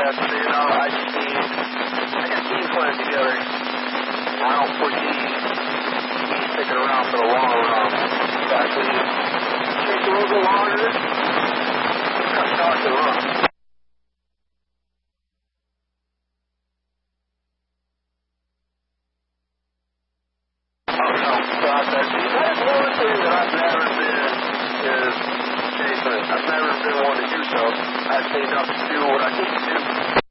So, I got teams playing together. I don't foresee me sticking around for the long run. Actually, chase a little bit longer, cut short to run. That's one thing that I've never been is chasing. I've never been one to do so. I've stayed up to do what I need to do.